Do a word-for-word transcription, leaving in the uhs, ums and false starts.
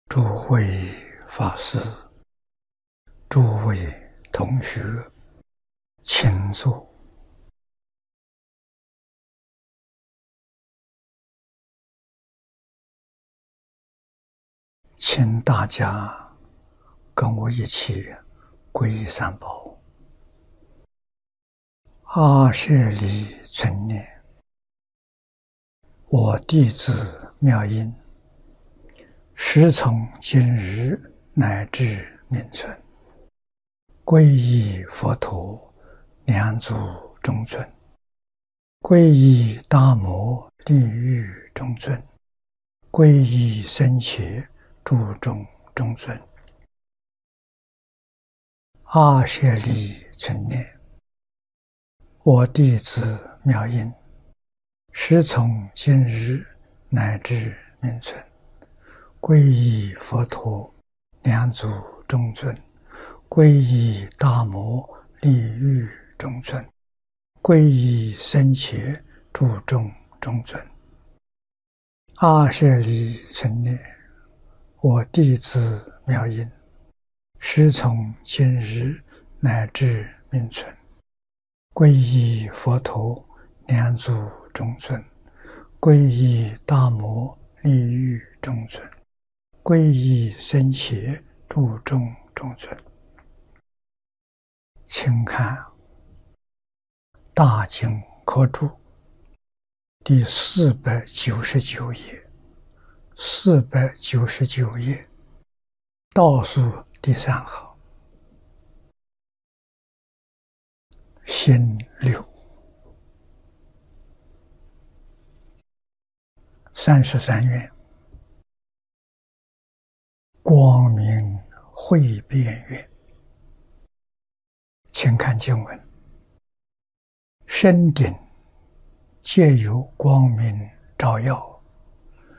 诸位法师、诸位同学，请坐。请大家跟我一起皈依三宝。阿舍利存念，我弟子妙音，时从今日乃至命存，皈依佛陀，两足中尊；皈依大摩利欲中尊；皈依僧伽注中中尊。阿舍利存念，我弟子妙音，时从今日乃至命存，皈依佛陀，两足中尊；皈依大摩利欲中尊；皈依僧伽注中中尊。阿舍利存念，我弟子妙音，时从今日乃至命存，皈依佛陀，两足中尊；皈依大摩利欲中尊；皈依僧伽注中中尊。请看大经科注第四百九十九页，四百九十九页倒数第三行，心六三十三愿，光明会变愿。请看经文：身顶皆有光明照耀，